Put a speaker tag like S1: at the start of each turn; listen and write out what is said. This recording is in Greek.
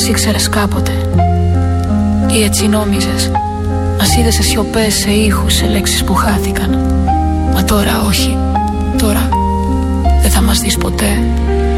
S1: Μας ήξερες κάποτε ή έτσι νόμιζες? Μας είδες σε σιωπές, σε ήχους, σε λέξεις που χάθηκαν. Μα τώρα όχι, τώρα δεν θα μας δεις ποτέ.